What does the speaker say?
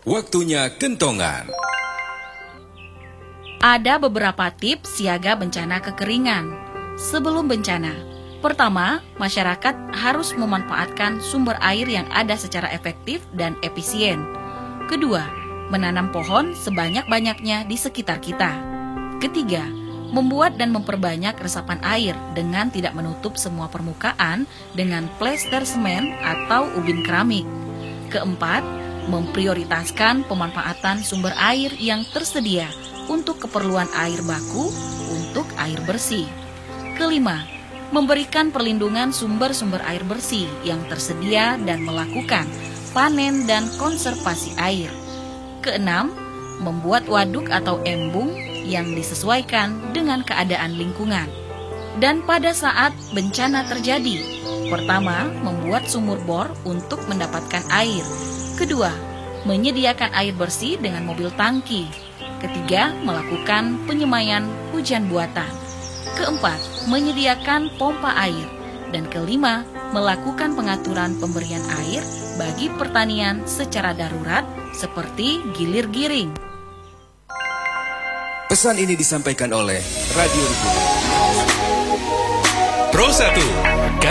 Waktunya kentongan. Ada beberapa tips siaga bencana kekeringan. Sebelum bencana, pertama, masyarakat harus memanfaatkan sumber air yang ada secara efektif dan efisien. Kedua, menanam pohon sebanyak-banyaknya di sekitar kita. Ketiga, membuat dan memperbanyak resapan air dengan tidak menutup semua permukaan dengan plester semen atau ubin keramik. Keempat, memprioritaskan pemanfaatan sumber air yang tersedia untuk keperluan air baku untuk air bersih. Kelima, memberikan perlindungan sumber-sumber air bersih yang tersedia dan melakukan panen dan konservasi air. Keenam, membuat waduk atau embung yang disesuaikan dengan keadaan lingkungan. Dan pada saat bencana terjadi, pertama, membuat sumur bor untuk mendapatkan air. Kedua, menyediakan air bersih dengan mobil tangki. Ketiga, melakukan penyemaian hujan buatan. Keempat, menyediakan pompa air. Dan kelima, melakukan pengaturan pemberian air bagi pertanian secara darurat seperti gilir giring. Pesan ini disampaikan oleh Radio Republik. Pro 1